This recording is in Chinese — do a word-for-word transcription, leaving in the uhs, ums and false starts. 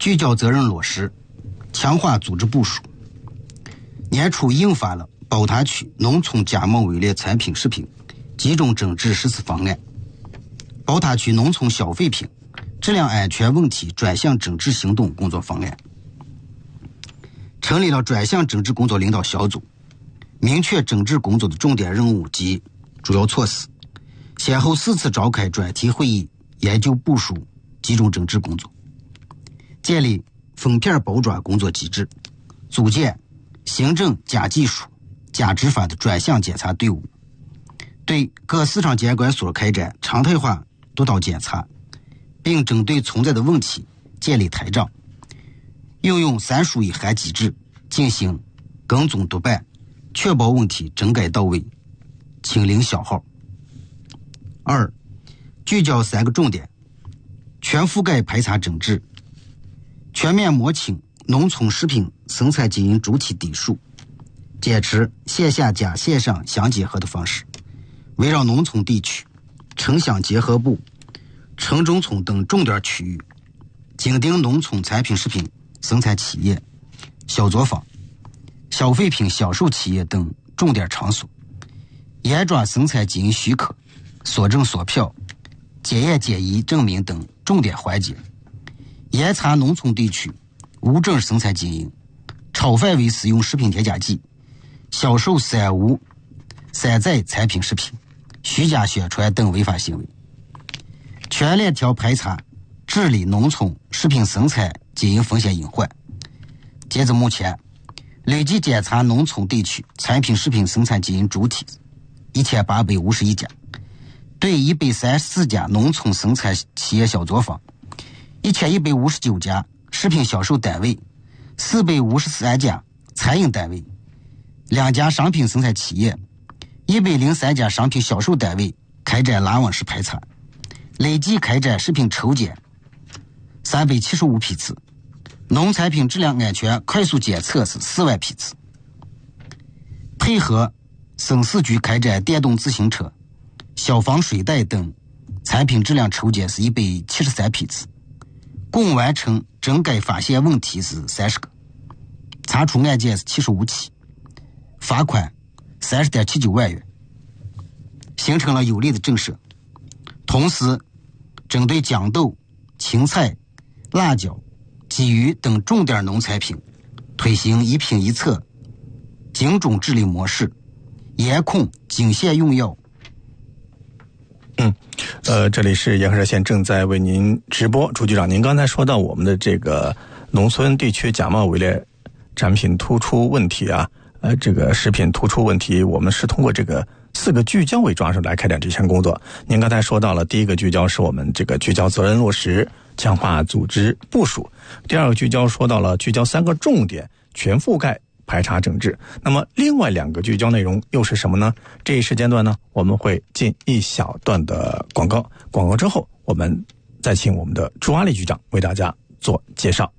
聚焦责任落实，强化组织部署。年初印发了宝塔区农村加盟伪劣产品食品集中整治实施方案，宝塔区农村消费品质量安全问题专项整治行动工作方案，成立了专项整治工作领导小组，明确整治工作的重点任务及主要措施，先后四次召开专题会议，研究部署集中整治工作，建立封片包抓工作机制，组建行政加技术加执法的专项检查队伍，对各市场监管所开展常态化督导检查，并针对存在的问题建立台账，运用三疏一函机制进行跟踪督办，确保问题整改到位，清零消耗。二、聚焦三个重点，全覆盖排查整治，全面摸清农村食品生产经营主体底数，坚持线下加线上相结合的方式，围绕农村地区、城乡结合部、城中村等重点区域，紧盯农村产品食品生产企业、小作坊、消费品销售企业等重点场所，严抓生产经营许可、所证所票、检验检疫证明等重点环节，严查农村地区无证生产经营、超范围使用食品添加剂、销售三无、山寨产品食品、虚假宣传等违法行为，全链条排查治理农村食品生产经营风险隐患。截至目前，累计检查农村地区产品食品生产经营主体一千八百五十一家，对一百三十四家农村生产企业小作坊、一千一百五十九家食品销售单位、四百五十三家餐饮单位、两家商品生产企业、一百零三家商品销售单位开展拉网式排查，累计开展食品抽检三百七十五批次，农产品质量安全快速检测是四万批次。配合省市局开展电动自行车、消防水袋等产品质量抽检是一百七十三批次，共完成整改发现问题是三十个，查处案件是七十五起，罚款三十点七九万元，形成了有力的震慑。同时，针对豇豆、芹菜、辣椒、鲫鱼等重点农产品，推行一品一策精准治理模式，严控经线用药。 嗯，呃，这里是延河热线正在为您直播。朱局长，您刚才说到我们的这个农村地区假冒伪劣产品突出问题啊，呃，这个食品突出问题，我们是通过这个四个聚焦为抓手来开展这项工作。您刚才说到了，第一个聚焦是我们这个聚焦责任落实，强化组织部署；第二个聚焦说到了聚焦三个重点，全覆盖排查整治。那么另外两个聚焦内容又是什么呢？这一时间段呢，我们会进一小段的广告，广告之后我们再请我们的朱阿丽局长为大家做介绍。